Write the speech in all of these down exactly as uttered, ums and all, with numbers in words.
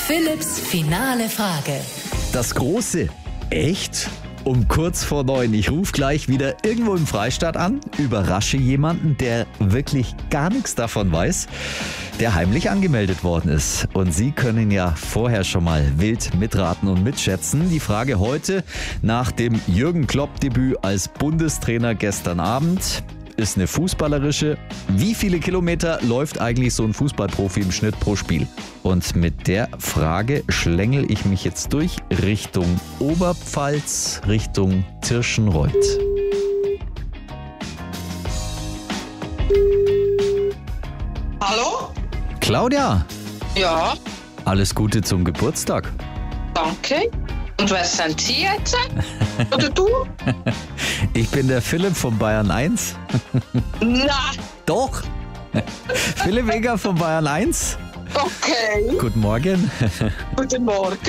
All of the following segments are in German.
Philipps finale Frage. Das große Echt? Um kurz vor neun. Ich rufe gleich wieder irgendwo im Freistaat an, überrasche jemanden, der wirklich gar nichts davon weiß, der heimlich angemeldet worden ist. Und Sie können ja vorher schon mal wild mitraten und mitschätzen. Die Frage heute nach dem Jürgen Klopp-Debüt als Bundestrainer gestern Abend ist eine fußballerische. Wie viele Kilometer läuft eigentlich so ein Fußballprofi im Schnitt pro Spiel? Und mit der Frage schlängel ich mich jetzt durch Richtung Oberpfalz, Richtung Tirschenreuth. Hallo? Claudia, Ja, alles Gute zum Geburtstag. danke. Und wer sind Sie jetzt? Oder du? Ich bin der Philipp von Bayern eins. Na, Doch. Philipp Eger von Bayern eins. okay. Guten Morgen. Guten Morgen.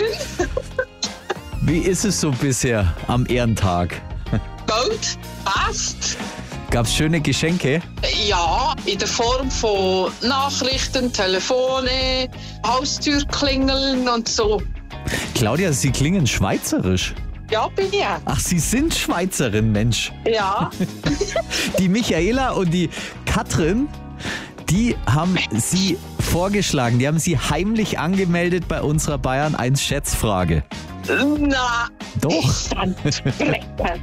Wie ist es so bisher am Ehrentag? Gut, passt. Gab's schöne Geschenke? Ja, in der Form von Nachrichten, Telefone, Haustürklingeln und so. Claudia, Sie klingen schweizerisch. Ja, bin ich auch. Ach, Sie sind Schweizerin, Mensch. Ja, Die Michaela und die Katrin, die haben Sie vorgeschlagen. Die haben Sie heimlich angemeldet bei unserer Bayern eins Schätzfrage. na, Doch. Sprechen.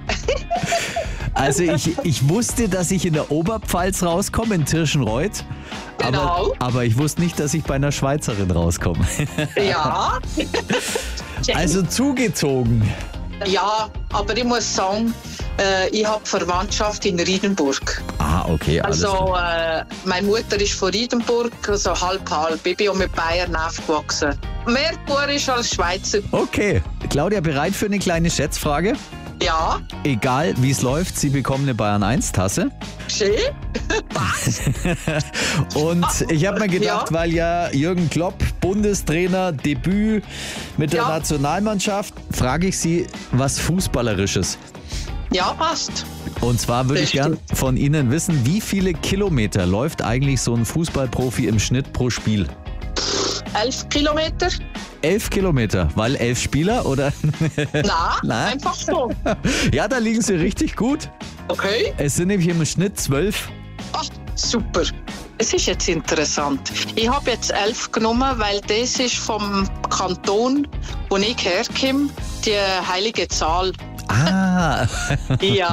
Also ich, ich wusste, dass ich in der Oberpfalz rauskomme, in Tirschenreuth. Aber, Genau. aber ich wusste nicht, dass ich bei einer Schweizerin rauskomme. Ja. Also zugezogen. Ja, aber ich muss sagen, äh, ich habe Verwandtschaft in Riedenburg. Ah, okay, alles Also, klar. äh, meine Mutter ist von Riedenburg, also halb halb. Ich bin auch mit Bayern aufgewachsen. Mehr Bayerisch als Schweizer. Okay, Claudia, bereit für eine kleine Schätzfrage? Ja, Egal wie es läuft, Sie bekommen eine Bayern eins Tasse. schön. Was? Und ich habe mir gedacht, Ja. weil ja Jürgen Klopp, Bundestrainer, Debüt mit der Ja. Nationalmannschaft, frage ich Sie was Fußballerisches. Ja, passt. Und zwar würde ich gern Richtig. von Ihnen wissen, wie viele Kilometer läuft eigentlich so ein Fußballprofi im Schnitt pro Spiel? Elf Kilometer? Elf Kilometer, weil elf Spieler oder? Na, Na? einfach so. Ja, da liegen Sie richtig gut. Okay. Es sind nämlich im Schnitt zwölf. Ach, super. Es ist jetzt interessant. Ich habe jetzt elf genommen, weil das ist vom Kanton, wo ich herkomme, die heilige Zahl. Ah, Ja.